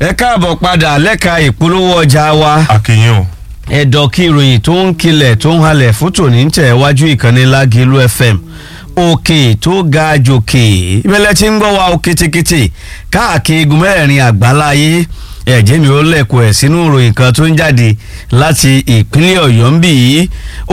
ẹ káàbọ̀ padà lẹ́ka ìpolówó ọjà wa. akínyìn o. ẹ̀dọ̀ kí ìròyìn tó ń kilẹ̀ tó ń halẹ̀ fún tòní ń tẹ̀ wájú ìkànnì Lágẹ̀lú FM òkè tó ga jòkè ìbẹ̀lẹ̀ tí ń gbọ́ wa ó kétékété káàkiri igun mẹ́rin àgbáláyé ẹ̀jẹ̀ mi ó lẹ̀kọ̀ ẹ̀ sínú ìròyìn kan tó ń jáde láti ìpínlẹ̀ Ọ̀yọ́ ń bì í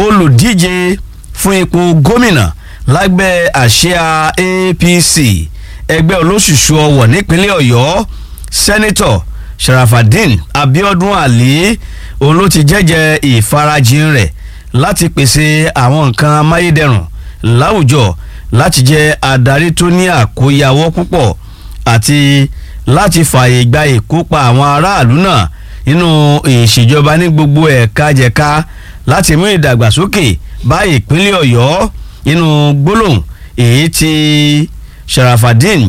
olùdíje fún ipò gómìnà lágbẹ́ àsíá APC ẹgbẹ́ olóṣùṣù ọwọ̀ nípínlẹ̀ Ọ̀yọ́ sẹ́nitọ̀ Sharafadeen Abiodun Ali òun ló ti jẹ́jẹ́ ìfarajìn rẹ̀ láti pèsè àwọn nǹkan amáyédẹrùn láwùjọ láti jẹ́ adarí tó ní àkóyawọ́ púpọ̀ àti láti fààyè gba ìkópa àwọn aráàlú náà nínú ìṣèjọba ní gbogbo ẹ̀ka jẹ̀ka láti mú ìdàgbàsókè bá ìpínlẹ̀ Ọ̀yọ́ nínú gbólóhùn èyí tí Sharafadeen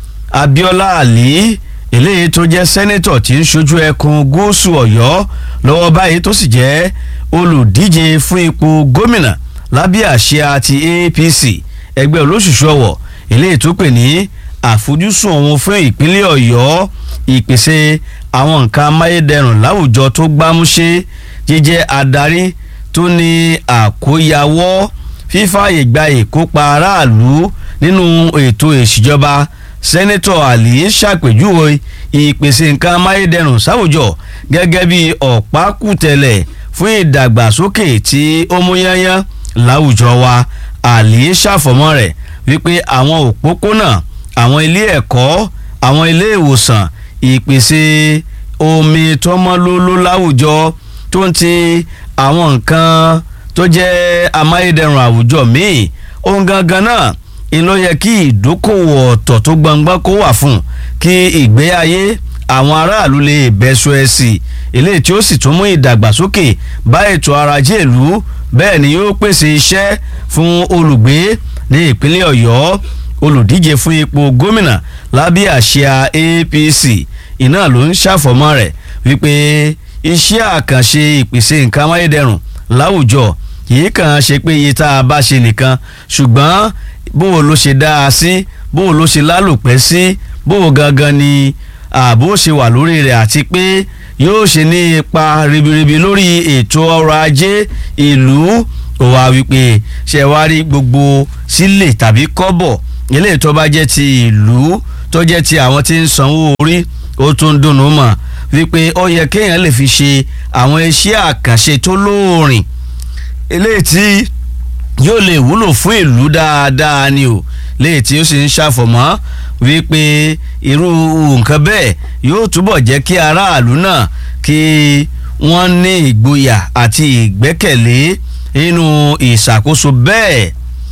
Abiola Ali eléyìí tó jẹ́ sẹ́nẹ́tọ̀ tí ń ṣojú ẹkùn gúúsù Ọ̀yọ́ lọ́wọ́ báyìí tó sì jẹ́ olùdíje fún ipò gómìnà lábẹ́ àsíá ti APC ẹgbẹ́ olóṣùṣù ọwọ̀ eléyìí tó pè ní àfojúsùn òun fún ìpínlẹ̀ Ọ̀yọ́ ìpèsè àwọn nǹkan amáyédẹrùn láwùjọ tó gbámúṣé jíjẹ́ adarí tó ní àkóyawọ́ fífààyè gba ìkópa aráàlú nínú ètò ìṣèjọba sẹ́nẹ́tọ̀ Ali ṣàpèjúwe ìpèsè nǹkan amáyédẹrùn sáwùjọ gẹ́gẹ́ bí ọ̀pákùtẹ̀lẹ̀ fún ìdàgbàsókè tí ó mú yányán láwùjọ wa. Ali ṣàfọ̀mọ́ rẹ̀ wípé àwọn òpópónà àwọn ilé ẹ̀kọ́ àwọn ilé ìwòsàn ìpèsè omi tọ́mọ́lóló láwùjọ tó ń ti àwọn nǹkan tó jẹ́ amáyédẹrùn àwùjọ míì ohun gangan náà ló yẹ kí ìdókòwò ọ̀tọ̀ tó gbangba kó wà fún kí ìgbé ayé àwọn aráàlú lè bẹ́sọ ẹ̀sì eléyìí tí ó sì tún mú ìdàgbàsókè bá ètò ọrọ̀ ajé ìlú bẹ́ẹ̀ ni yóò pèsè iṣẹ́ fún olùgbé ní ìpínlẹ̀ Ọ̀yọ́ olùdíje fún ipò gómìnà lábẹ́ àsíá APC iná ló ń ṣàfọ̀mọ́ rẹ̀ wípé iṣẹ́ àkànṣe ìpèsè nǹkan amáyédẹrùn láwùjọ kìí kàn ṣe pé iye tá a bá ṣe nìkan ṣùgbọ́n bó ló ṣe dá a sí bó ló ṣe lálòpẹ́ sí bó gangan ni ààbò ṣe wà lórí rẹ̀ àti pé yóò ṣe ní ipa ribiribi lórí ètò ọrọ̀ ajé ìlú ó wá wípé ṣe wá rí gbogbo sílè tàbí kọ́bọ̀ eléyìí tó bá jẹ́ ti ìlú tó jẹ́ ti àwọn tí ń sanwó orí ó tún dùnnú mọ̀ wípé ó yẹ kéèyàn lè fi ṣe àwọn iṣẹ́ àkànṣe tó lóòrìn eléyìí tí yóò lè wúlò fún ìlú dáadáa ni o léyìí tí ó sì ń ṣàfọ̀mọ́ wípé irú nǹkan bẹ́ẹ̀ yóò túbọ̀ jẹ́ kí aráàlú náà kí wọ́n ní ìgboyà àti ìgbẹ́kẹ̀lé nínú ìṣàkóso bẹ́ẹ̀.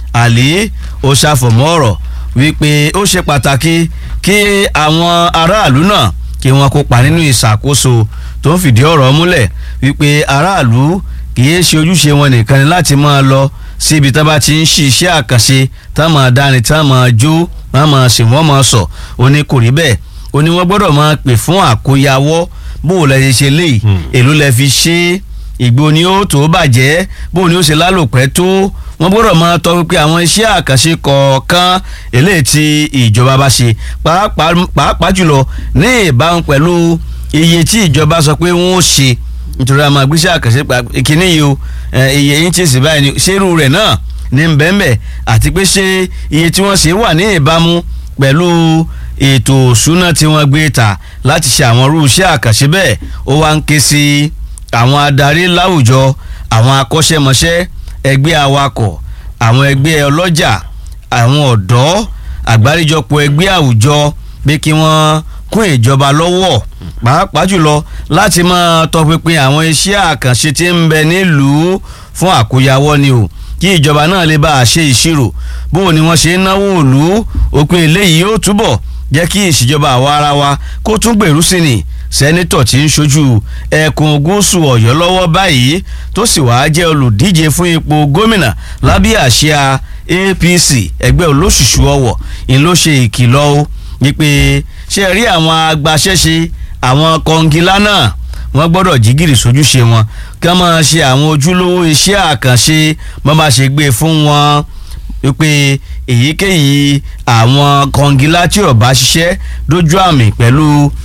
Ali ó ṣàfọ̀mọ́ ọ̀rọ̀ wípé ó ṣe pàtàkì kí àwọn aráàlú náà kí wọ́n kópa nínú ìṣàkóso tó ń fìdí ọ̀rọ̀ múlẹ̀ wípé aráàlú kìí ṣe ojúṣe wọn nìkan ni láti máa lọ síbi tá bá ti ń ṣiṣẹ́ àkànṣe tá máa dáni tá máa jó tá máa sìn wọ́n máa sọ ó ní kò rí bẹ́ẹ̀ ó ní wọ́n gbọ́dọ̀ máa pè fún àkóyawọ́ bó o lè ṣe léyìí èló lẹ fi ṣe ìgbó ni ó tó bàjẹ́ bó o ní ó ṣe lálòpẹ́ tó wọ́n gbọ́dọ̀ máa tọ́ wípé àwọn iṣẹ́ àkànṣe kọ̀ọ̀kan eléyìí tí ìjọba bá ṣe pàápàá jùlọ ní ìbámu pẹ̀lú iye tí ìjọba sọ pé wọ́n ó ṣe nítorí a máa gbéṣẹ́ àkànṣe ìkíní yìí o iye yín ti sì báyìí ni ṣérú rẹ̀ náà ní bẹ́ẹ̀nbẹ́ àti pé ṣé iye tí wọ́n ṣe wà ní ìbámu pẹ̀lú ètò òṣùná tí wọ́n gbé ta láti ṣe àwọn irú iṣẹ́ àkànṣe bẹ́ẹ̀ ó wá ń ké sí àwọn adarí láwùjọ àwọn akọ́ṣẹ́mọṣẹ́ ẹgbẹ́ awakọ̀ àwọn ẹgbẹ́ ọlọ́jà àwọn ọ̀dọ́ àgbáríjọpọ̀ ẹgbẹ́ àwùjọ pé kí wọ́n kún ìjọba lọ́wọ́ pàápàá jùlọ láti máa tọpinpin àwọn iṣẹ́ àkànṣe tí ń bẹ nílùú fún àkóyawọ́ ni o kí ìjọba náà lè bá a ṣe ìṣirò bó ni wọ́n ṣe ń náwó ìlú òpin eléyìí yóò túbọ̀ jẹ́ kí ìṣèjọba àwa ara wa kó tún gbèrú sí ni sẹ́nitọ̀ tí ń ṣojú ẹkùn gúúsù Ọ̀yọ́ lọ́wọ́ báyìí tó sì wáá jẹ́ olùdíje fún ipò gómìnà lábẹ́ àsíá APC ẹgbẹ́ olóṣùṣù ọwọ̀ ń ló ṣe ìkìlọ̀ o wípé ṣe rí àwọn agbaṣẹ́ṣe àwọn kọngilá náà wọ́n gbọ́dọ̀ jígìrì sójúṣe wọn kí wọ́n máa ṣe àwọn ojúlówó iṣẹ́ àkànṣe wọ́n máa ṣe gbé fún wọn wípé èyíkéyìí àwọn kọngilá tí ó bá ṣiṣẹ́ dójú àmì pẹ̀lú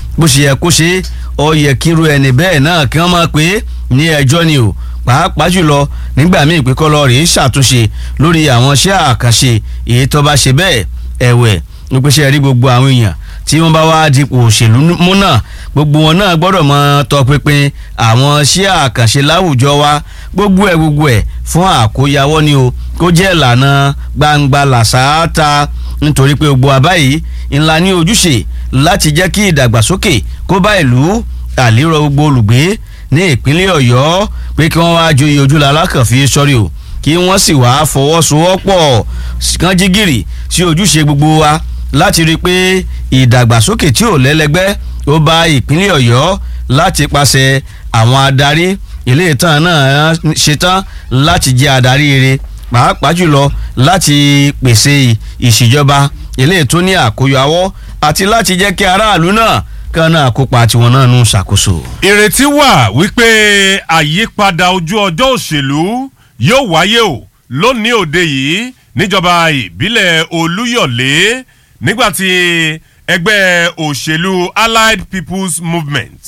bó ṣe yẹ kó ṣe ó yẹ kíru ẹni bẹ́ẹ̀ náà kí wọ́n máa pè é ní ẹjọ́ ni o pàápàá jùlọ nígbà míì pé kọ́lọ́ rèé ṣàtúnṣe lórí àwọn iṣẹ́ àkànṣe èyí tó bá ṣe bẹ́ẹ̀ ẹ̀wẹ̀ nípasẹ̀ rí gbogbo àwọn èèyàn tí wọ́n bá wá dipò òṣèlú mú náà gbogbo wọn náà gbọ́dọ̀ mọ tọpinpin àwọn iṣẹ́ àkànṣe láwùjọ wa gbogbo ẹ̀ fún àkóyawọ́ ni o kó jẹ́ ìlànà gbangba làṣáátá nítorí pé gbogbo àbá yìí ńlá ní ojúṣe láti jẹ́ kí ìdàgbàsókè kó bá ìlú àlérò gbogbo olùgbé ní ìpínlẹ̀ Ọ̀yọ́ pé kí wọ́n wá joyè ojúlá kàn fi sọ́rí o kí wọ́n sì wá fọwọ́sowọ́pọ̀ kán jí gìrì sí ojúṣe gbogbo wa láti rí i pé ìdàgbàsókè tí ò lẹ́lẹ́gbẹ́ ó bá ìpínlẹ̀ Ọ̀yọ́ láti pàṣẹ àwọn adarí ilé ìtàn náà ṣetán láti jẹ́ adarí rere pàápàá jùlọ láti pèsè ìṣèjọba ilé tó ní àkóyawọ́ àti láti jẹ́ kí aráàlú náà kan náà kópa tiwọn náà nù ṣàkóso. ìrètí wà wípé àyípadà ojú ọjọ́ òṣèlú yóò wáyé o lónìí òde yìí níjọba ìbílẹ̀ Olúyọ̀lé nígbàtí ẹgbẹ́ òṣèlú Allied People's Movement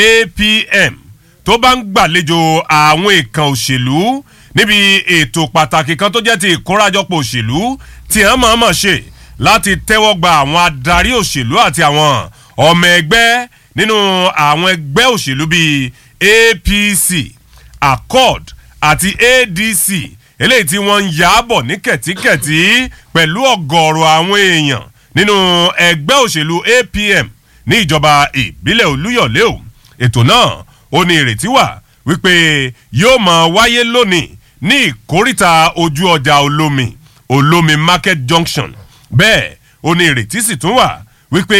APM tó bá ń gbàlejò àwọn èèkàn òṣèlú níbi ètò pàtàkì kan tó jẹ́ ti ìkórajọpọ̀ òṣèlú tí wọ́n máa ṣe láti tẹ́wọ́ gba àwọn adarí òṣèlú àti àwọn ọmọ ẹgbẹ́ nínú àwọn ẹgbẹ́ òṣèlú bíi APC, Accord àti ADC eléyìí tí wọ́n ń yábọ̀ ní kẹ̀tíkẹ̀tí pẹ̀lú ọ̀gọ̀ọ̀rọ̀ àwọn èèyàn nínú ẹgbẹ́ òṣèlú APM ní ìjọba ìbílẹ̀ Olúyọ̀lé o. ètò náà ó ní ìrètí wà wípé yóò máa wáyé lónìí ní ìkóríta ojú ọjà Olómi Market Junction. bẹ́ẹ̀ ó ní ìrètí sì tún wà wípé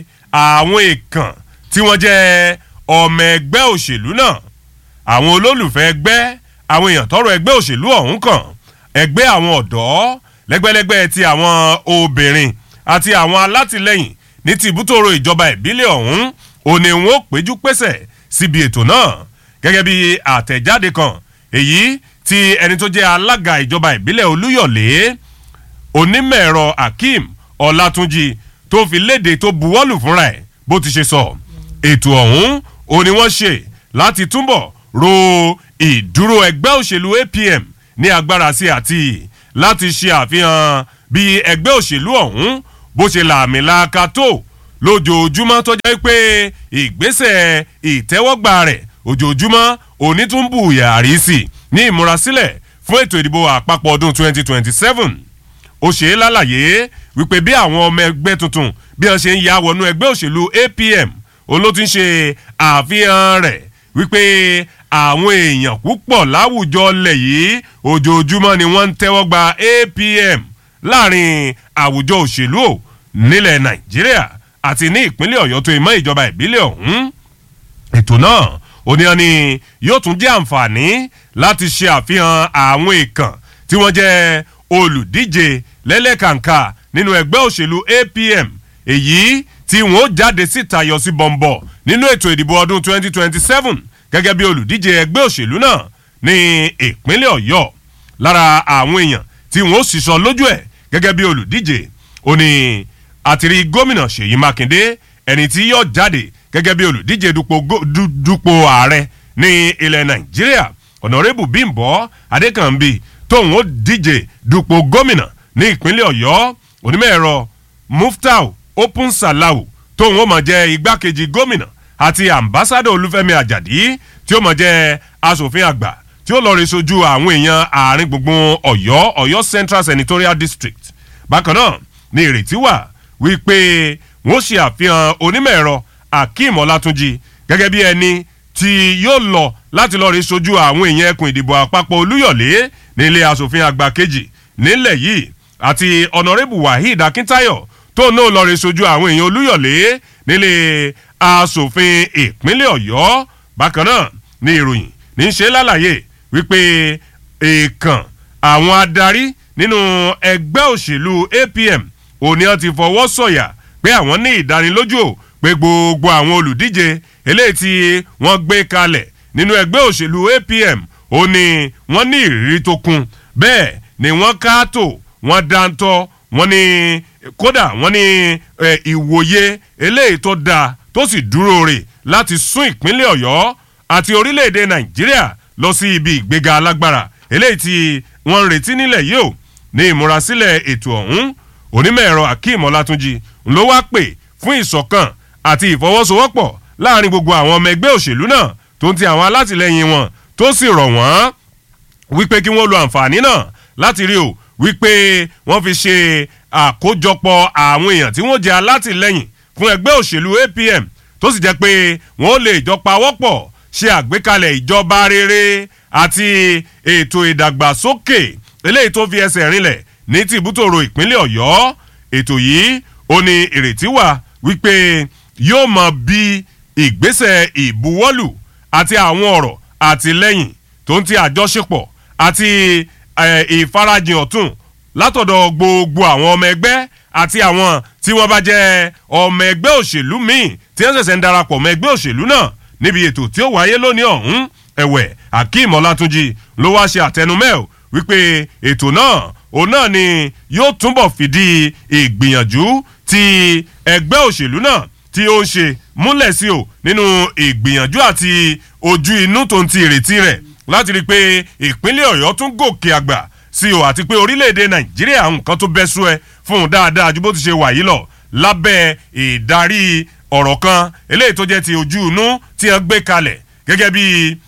àwọn èèkàn tí wọ́n jẹ́ ọmọ ẹgbẹ́ òṣèlú náà, àwọn olólùfẹ́ ẹgbẹ́, àwọn èèyàn tọrọ ẹgbẹ́ òṣèlú ọ̀hún kàn, ẹgbẹ́ àwọn ọ̀dọ́, lẹ́gbẹ́lẹ́gbẹ́ ti àwọn obìnrin àti àwọn alátìlẹyìn ní tìbútòrò ìjọba ìbílẹ̀ ọ̀hún ò ní wọn ó péjú pésẹ̀ síbi ètò náà gẹ́gẹ́ bí àtẹ̀jáde kan èyí tí ẹni tó jẹ́ alága ìjọba ìbílẹ̀ Olúyọ̀lé onímọ̀-ẹ̀rọ Akeem Ọlátúnjí tó fi léde tó buwọ́lù fúnra ẹ̀ bó ti ṣe sọ. ètò ọ̀hún ò ní wọ́n ṣe láti túbọ̀ ro ìdúró ẹgbẹ́ òṣèlú APM ní agbára sí àti láti ṣe àfihàn bí ẹgbẹ́ òṣèlú ọ̀hún bó ṣe làmìlaka tó lójoojúmọ́ tó jẹ́ pé ìgbésẹ̀ ìtẹ́wọ́gbà rẹ̀ ojoojúmọ́ òní tún bù yàrí sí ní ìmúrasílẹ̀ fún ètò ìdìbò àpapọ̀ ọdún 2027. ó ṣe é lálàyé wípé bí àwọn ọmọ ẹgbẹ́ tuntun bí wọ́n ṣe ń ya wọnú ẹgbẹ́ òṣèlú APM olótú ń ṣe àfihàn rẹ̀ wípé àwọn èèyàn púpọ̀ láwùjọ lẹ̀ yìí ojoojúmọ́ ni wọ́n ń tẹ́wọ́ gba APM láàrin àwùjọ òṣèlú ò nílẹ̀ Nàìjíríà àti ní ìpínlẹ̀ Ọ̀yọ́ tó ìmọ̀ ìjọba ìbílẹ̀ ọ̀hún. ètò náà oníyan ni yóò tún jẹ́ àǹfààní láti ṣe àfihàn àwọn èèkàn tí wọ́n jẹ́ olùdíje lẹ́lẹ́kàǹkà nínú ẹgbẹ́ òṣèlú APM èyí tí wọ́n jáde síta yọ sí bọ̀m̀bọ̀ nínú ètò ìdìbò ọdún 2027 gẹ́gẹ́ bí olùdíje ẹgbẹ́ òṣèlú náà ní ìpínlẹ̀ Ọ̀yọ́. lára àwọn èèyàn tí wọ́n sì sọ lójú ẹ̀ gẹ́gẹ́ bí olùdíje ó ní àtìrí gómìnà Ṣèyí Mákindé ẹni tí yóò jáde gẹ́gẹ́ bí olùdíje dupò ààrẹ ní ilẹ̀ Nàìjíríà, Honorable Bímbọ́ Adékànbí tóun ó díje dupò gómìnà ní ìpínlẹ̀ Ọ̀yọ́, onímọ̀-ẹ̀rọ Muftau Open Salau tóun ó máa jẹ́ igbákejì gómìnà àti ambassador Olúfẹ́mi Àjàdí tí ó máa jẹ́ aṣòfin àgbà tí ó lọ rí sojú àwọn èèyàn àárín gbùngbùn Ọ̀yọ́ Central Senatorial District. bákan náà ní ìrètí wà wípé wọ́n ṣe àfihàn onímọ̀-ẹ̀rọ Akeem Ọlátúnjí gẹ́gẹ́ bí ẹni tí yóò lọ láti lọ rí sojú àwọn èèyàn ẹkùn ìdìbò àpapọ̀ Olúyọ̀lé nílé aṣòfin àgbà kejì nílẹ̀ yìí àti Honorable Waheed Akintayo tó náà lọ rí sojú àwọn èèyàn Olúyọ̀lé nílé aṣòfin ìpínlẹ̀ Ọ̀yọ́. bákan náà ní ìròyìn ní ṣe lálàyé wípé èèkàn àwọn adarí nínú ẹgbẹ́ òṣèlú APM òní wọ́n ti fọwọ́ sọ̀yà pé àwọn ní ìdánilójú pé gbogbo àwọn olùdíje eléyìí tí wọ́n gbé kalẹ̀ nínú ẹgbẹ́ òṣèlú APM ó ní wọ́n ní ìrírí tó kún, bẹ́ẹ̀ ni wọ́n káàtó, wọ́n dáńtọ́, wọ́n ní kódà wọ́n ní ìwòye eléyìí tó dáa tó sì dúró rè láti sún ìpínlẹ̀ ọ̀yọ́ àti orílẹ̀-èdè nàìjíríà lọ sí ibi ìgbéga alágbára eléyìí tí wọ́n ń retí nílẹ̀ yìí ó ní ìmúrasílẹ̀ ètò ọ̀hún onímọ̀ ẹ̀rọ akeem ọlátúnjì ló wá pè fún ìṣọ̀kan àti ìfọwọ́sowọ́pọ̀ láàrin gbogbo àwọn ọmọ ẹgbẹ́ òṣèlú náà tó ń ti àwọn alátìlẹyìn wọn tó sì rọ̀ wọ́n wípé kí wọ́n lo àǹfààní náà láti rí o wípé wọ́n fi ṣe àkójọpọ̀ àwọn èèyàn tí wọ́n jẹ́ alátìlẹyìn fún ẹgbẹ́ òṣèlú APM tó sì jẹ́ pé wọ́n lè jọ pawọ́pọ̀ ṣe àgbékalẹ̀ ìjọba rere àti ètò ìdàgbàsókè eléyìí tó fi ẹsẹ̀ rinlẹ̀ ní tìbútòrò ìpínlẹ̀ ọ̀yọ́ ètò yìí ó ní ìrètí wà wípé yóò mọ bí ìgbésẹ̀ ìbuwọ́lù àti àwọn ọ̀rọ̀ àtìlẹ́yìn tó ń ti àjọṣepọ̀ àti ìfarajìn ọ̀tún látọ̀dọ̀ gbogbo àwọn ọmọ ẹgbẹ́ àti àwọn tí wọ́n bá jẹ́ ọmọ ẹgbẹ́ òṣèlú míì tí wọ́n ṣẹ̀ṣẹ̀ ń darapọ̀ mọ́ ẹgbẹ́ òṣèlú náà níbi ètò tí ó wáyé lónìí ọ̀hún ẹ̀wẹ̀ akeem ọlátúnjì ló wá ṣe àtẹnumẹ́ wípé ètò náà òun náà ni yóò túbọ̀ fìdí ìgbìyànjú tí ẹgbẹ́ òṣèlú náà tí ó ń ṣe múlẹ̀ sí o nínú ìgbìyànjú àti ojú inú tó ń ti ìrètí rẹ̀ láti rí i pé ìpínlẹ̀ ọ̀yọ́ tún gòkè àgbà sí o àti pé orílẹ̀-èdè nàìjíríà nǹkan tó bẹ́ sú ẹ fún un dáadáa ju bó ti ṣe wà yìí lọ lábẹ́ ìdarí ọ̀rọ̀ kan eléyìí tó jẹ́ ti ojú inú tí wọ́n gbé kalẹ̀ gẹ́gẹ́ bí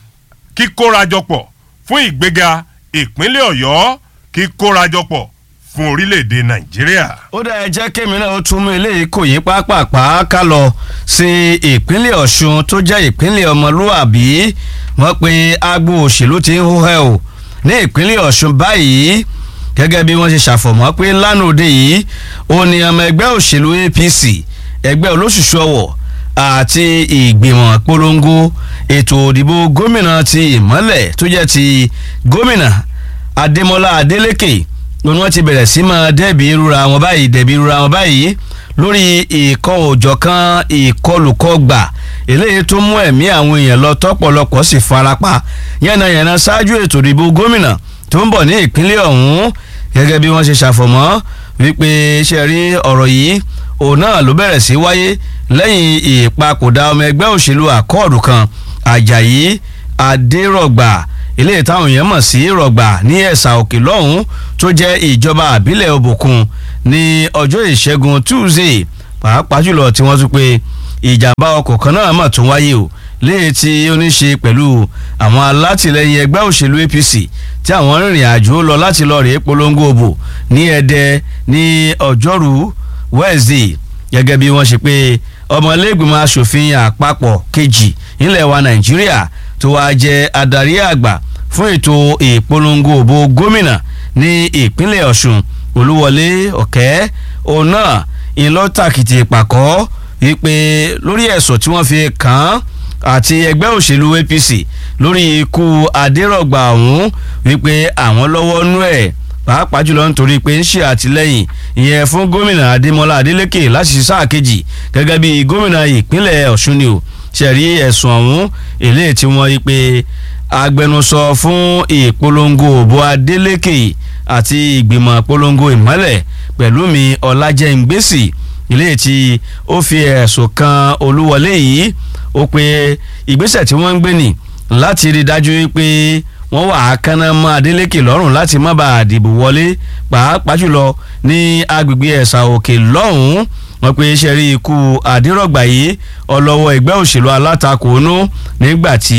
kíkórajọpọ̀ fún ìgbéga ìpínlẹ̀ ọ̀yọ́ kíkórajọpọ̀ fún orílẹ̀-èdè nàìjíríà. ó dá ẹ jẹ́ kémi náà ó tún mú eléyìí kò yí pápápá ká lọ sí ìpínlẹ̀ ọ̀ṣun tó jẹ́ ìpínlẹ̀ ọmọlúwàbí wọ́n pe agbo òṣèlú ti ń hóhẹ́ o ní ìpínlẹ̀ ọ̀ṣun báyìí gẹ́gẹ́ bí wọ́n ṣe ṣàfọ̀mọ́ pé lánàá òde yìí ó ní ọmọ ẹgbẹ́ òṣèlú APC ẹgbẹ́ olóṣùṣù ọ̀wọ̀ àti ìgbìmọ̀ polongo ètò òdìbò gómìnà ti ìmọ́lẹ̀ tó jẹ́ ti gómìnà adémọlá adélékè lónìí wọ́n ti bẹ̀rẹ̀ sí máa dẹ̀bi irúra wọn báyìí lórí ìkọ̀ òjọ̀kan ìkọlùkọgbà eléyìí tó mú ẹ̀mí àwọn èèyàn lọ tọ́pọ̀lọpọ̀ sì farapa yánnayànna ṣáájú ètò ìdìbò gómìnà tó ń bọ̀ ní ìpínlẹ̀ ọ̀hún gẹ́gẹ́ bí wọ́n ṣe ṣàfọ̀mọ́ wípé ṣe rí ọ̀rọ̀ yìí òun náà ló bẹ̀rẹ̀ sí wáyé lẹ́yìn ìpapòdà ọmọ ẹgbẹ́ òṣèlú àkọọ̀dù kan àjàyí adérọ̀gbà eléyìí táwọn èèyàn mọ̀ sí rọ̀gbà ní ẹ̀sà òkè lọ́hùn tó jẹ́ ìjọba àbílẹ̀ òbòkun ní ọjọ́ ìṣẹ́gun Tuesday pàápàá jùlọ tí wọ́n tún pé ìjàmbá ọkọ̀ kan náà mà tún wáyé o léyìí tí ó ní ṣe pẹ̀lú àwọn alátìlẹyìn ẹgbẹ́ òṣèlú APC tí àwọn rìnrìn àjò lọ láti lọ rèé polongo òbò ní Ẹdẹ ní ọjọ́rú Wednesday gẹ́gẹ́ bí wọ́n ṣe pé ọmọlẹ́gbìmọ̀ asòfin àpapọ̀ kejì nílẹ̀ wa Nàìjíríà tó wáá jẹ́ adarí àgbà fún ètò ìpolongo òbò gómìnà ní ìpínlẹ̀ Ọ̀ṣun Olúwọlé Ọ̀kẹ́ òun náà ìlọ́tàkìtì ìpàkọ́ wípé lórí ẹ̀sùn tí wọ́n fi kàn án àti ẹgbẹ́ òṣèlú APC lórí ikú Adérọ̀gbà ọ̀hún wípé àwọn lọ́wọ́ nú ẹ̀ pàápàá jùlọ nítorí pé ń ṣe àtìlẹ́yìn ìyẹn fún gómìnà Adémọlá Adélékè láti sáà kejì gẹ́gẹ́ bí gómìnà ìpínlẹ̀ Ọ̀ṣun ni o ṣẹ̀rí ẹ̀sùn ọ̀hún eléyìí tí wọ́n rí pé agbẹnusọ fún ìpolongo òbò Adélékè àti ìgbìmọ̀ polongo ìmọ́lẹ̀ Pẹ̀lúmi Ọlájẹ́ngbèsì eléyìí tí ó fi ẹ̀sùn kan Olúwọlé yìí ó pé ìgbésẹ̀ tí wọ́n ń gbé nì láti rí dájú pé wọ́n wà á kánná mọ́ Adélékè lọ́rùn láti má bàa dìbò wọlé pàápàá jùlọ ní agbègbè ẹ̀sà òkè lọ́hùn-ún wọ́n pe iṣẹ́ rí ikú Adérọ̀gbà yìí ọlọ́wọ́ ẹgbẹ́ òṣèlú alátakò nú nígbà tí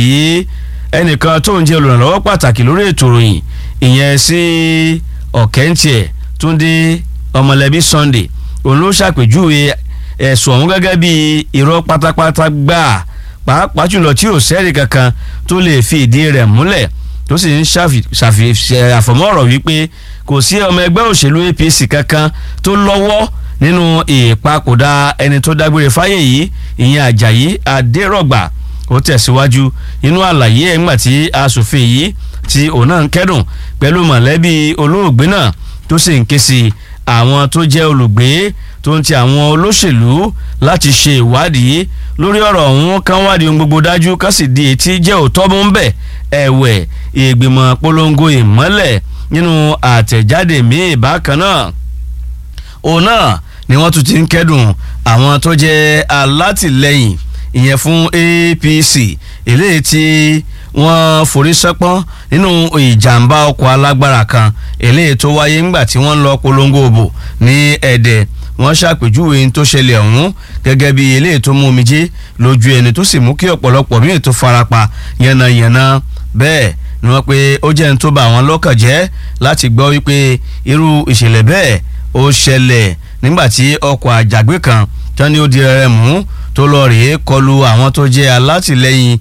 ẹnìkan tó ń jẹ́ olùrànlọ́wọ́ pàtàkì lórí ètò ìròyìn ìyẹn sí Ọ̀kẹ́ntìẹ̀ Túndé Ọmọlẹ́bí Sunday òun ló ṣàpèjúwe ẹ̀sùn ọ̀hún gẹ́gẹ́ bí irọ́ pátápátá gbáà pàápàá jùlọ tí ò sẹ́rí kankan tó lè fi ìdí rẹ̀ múlẹ̀ tó sì ń ṣàfọ̀mọ́ ọ̀rọ̀ wípé kò sí ọmọ ẹgbẹ́ òṣèlú APC kankan tó lọ́wọ́ nínú ìpapòdà ẹni tó dágbére fáyé yìí ìyẹn Àjàyí Adérọ̀gbà ó tẹ̀síwájú inú àlàyé ẹ̀ ńgbà tí aṣòfin yìí tí òun náà ń kẹ́dùn pẹ̀lú mọ̀lẹ́bí olóògbé náà tó sì ń ké sí àwọn tó jẹ́ olùgbé tó ń ti àwọn olóṣèlú láti ṣe ìwádìí lórí ọ̀rọ̀ ọ̀hún kán wádìí ohun gbogbo dájú ká sì di etí jẹ́ òótọ́ mú ń bẹ̀ ẹ̀wẹ̀ ìgbìmọ̀ polongo ìmọ́lẹ̀ nínú àtẹ̀jáde míì bákan náà òun náà ni wọ́n tún ti ń kẹ́dùn àwọn tó jẹ́ alátìlẹ́yìn ìyẹn fún APC eléyìí tí wọ́n forí sẹ́pọ́n nínú ìjàmbá ọkọ̀ alágbára kan eléyìí tó wáyé ńgbà tí wọ́n ń lọ polongo òbò ní Ẹdẹ wọ́n ṣàpèjúwe tó ṣẹlẹ̀ ọ̀hún gẹ́gẹ́ bí eléyìí tó mú omijé lójú ẹni tó sì mú kí ọ̀pọ̀lọpọ̀ míì tó farapa yànnàyànnà bẹ́ẹ̀ ni wọ́n pé ó jẹ́ ń tó bá àwọn lọ́kàn jẹ́ láti gbọ́ wípé irú ìṣẹ̀lẹ̀ bẹ́ẹ̀ ó ṣẹlẹ̀ nígbàtí ọkọ̀ àjàgbé kan tán ni ó di rẹ̀ mú tó lọ rèé kọlu àwọn tó jẹ́ alátìlẹ́yìn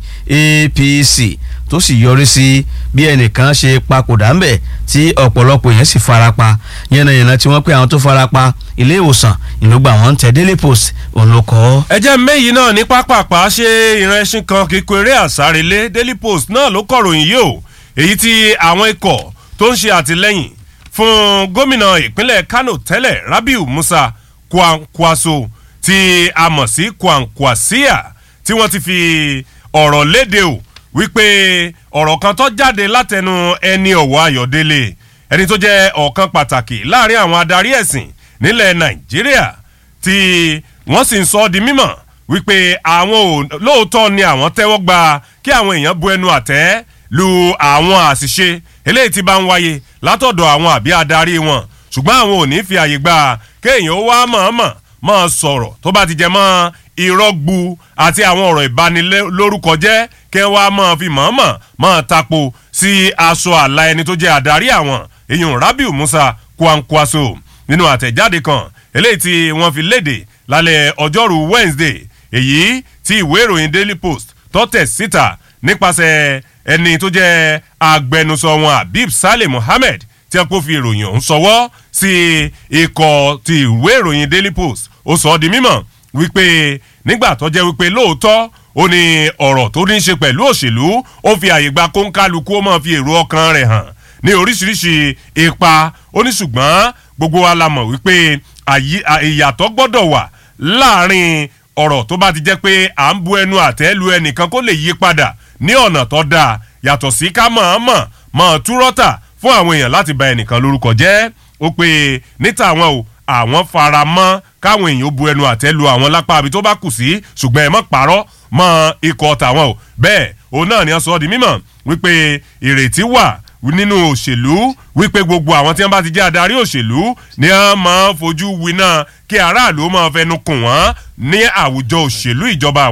APC tó sì yọrí sí bí ẹnìkan ṣe papòdà ńbẹ̀ tí ọ̀pọ̀lọpọ̀ yẹn sì farapa yànnàyànnà tí wọ́n pé àwọn tó farapa ilé ìwòsàn ìlúgbà wọn tẹ Daily Post òun ló kọ. ẹ jẹ́ méyì náà ní pápápá ṣe ìránṣẹ́ kan kíkó eré àsárelé Daily Post náà ló kọ̀ròyìn yìí o èyí tí àwọn ikọ̀ tó ń ṣe àtìlẹ́yìn fún gómìnà ìpínlẹ̀ Kano tẹ́lẹ̀ Rabiu Musa Kwankwaso tí a mọ̀ sí Kwankwasia tí wọ́n ti fi ọ̀rọ̀ léde o wípé ọ̀rọ̀ kan tó jáde látẹnu ẹni ọ̀wọ́ Ayọ̀délé ẹni tó jẹ́ ọ̀kan pàtàkì láàrin àwọn adarí ẹ̀sìn nílẹ̀ Nàìjíríà tí wọ́n sì ń sọ di mímọ̀ wípé àwọn lóòótọ́ ni àwọn tẹ́wọ́ gba kí àwọn èèyàn bu ẹnu àtẹ́ lu àwọn àṣìṣe eléyìí tí bá ń wáyé látọ̀dọ̀ àwọn àbí adarí wọn ṣùgbọ́n àwọn ò ní fi àyè gba kéèyàn ó wá mọ̀ọ́mọ̀ máa sọ̀rọ̀ tó bá ti jẹ mọ́ ìrọ́gbu àti àwọn ọ̀rọ̀ ìbanilórúkọ jẹ́ kí wọ́n wá máa fi mọ̀ọ́mọ̀ máa tapo sí aṣọ àlà ẹni tó jẹ́ àdarí àwọn èèyàn Rabiu Musa Kwankwaso nínú àtẹ̀jáde kan eléyìí tí wọ́n fi léde lálẹ́ ọjọ́rú Wednesday èyí tí ìwé ìròyìn Daily Post tó tẹ̀ síta nípasẹ̀ ẹni tó jẹ́ agbẹnusọ wọn Habib Saleh Mohammed tí a kò fi ìròyìn ọ̀hún sọwọ́ sí ikọ̀ ti ìwé ìròyìn Daily Post ó sọ ọ́ di mímọ̀ wípé nígbà tó jẹ́ wípé lóòótọ́ ó ní ọ̀rọ̀ tó ní í ṣe pẹ̀lú òṣèlú ó fi àyè gba kóńkálukú ó máa fi èrò ọkàn rẹ̀ hàn ní oríṣiríṣi ipa ó ní ṣùgbọ́n gbogbo wa la mọ̀ wípé ìyàtọ̀ gbọ́dọ̀ wà láàrin ọ̀rọ̀ tó bá ti jẹ́ pé à ń bu ẹnu àtẹ́ lu ẹnìkan kó lè yí padà ní ọ̀nà tó dáa yàtọ̀ sí ká mọ̀ túrọ́tà fún àwọn èèyàn láti bà ẹnìkan lórúkọ jẹ́ ó pé níta àwọn o àwọn fara mọ́ káwọn èèyàn bu ẹnu àtẹ́ lu àwọn lápá àbí tó bá kù sí ṣùgbọ́n ẹ mọ́ parọ́ mọ́ ikọ̀ tàwọn o bẹ́ẹ̀ òun náà ni wọ́n sọ ọ́ di mímọ̀ wípé ìrètí wà nínú òṣèlú wípé gbogbo àwọn tí wọ́n bá ti jẹ́ adarí òṣèlú ni wọ́n máa fojú winá kí aráàlú máa fẹnu kùn wọ́n ní àwùjọ òṣèlú ìjọba